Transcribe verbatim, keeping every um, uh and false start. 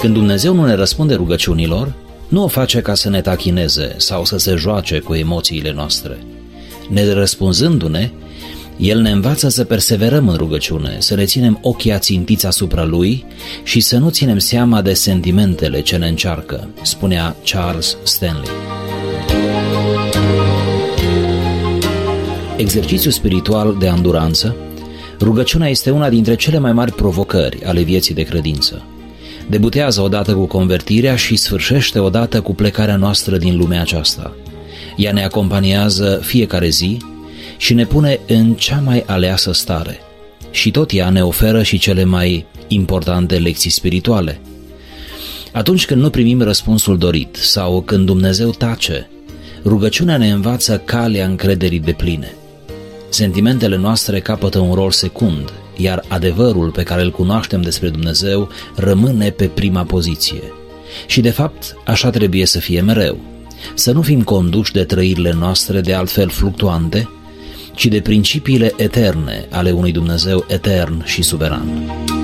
Când Dumnezeu nu ne răspunde rugăciunilor, nu o face ca să ne tachineze sau să se joace cu emoțiile noastre. Nerăspunzându-ne, El ne învață să perseverăm în rugăciune, să ne ținem ochii ațintiți asupra Lui și să nu ținem seama de sentimentele ce ne încearcă, spunea Charles Stanley. Exercițiu spiritual de anduranță, rugăciunea este una dintre cele mai mari provocări ale vieții de credință. Debutează odată cu convertirea și sfârșește odată cu plecarea noastră din lumea aceasta. Ea ne acompaniază fiecare zi și ne pune în cea mai aleasă stare. Și tot ea ne oferă și cele mai importante lecții spirituale. Atunci când nu primim răspunsul dorit sau când Dumnezeu tace, rugăciunea ne învață calea încrederii depline. Sentimentele noastre capătă un rol secund, iar adevărul pe care îl cunoaștem despre Dumnezeu rămâne pe prima poziție. Și de fapt, așa trebuie să fie mereu. Să nu fim conduși de trăirile noastre de altfel fluctuante, ci de principiile eterne ale unui Dumnezeu etern și suveran.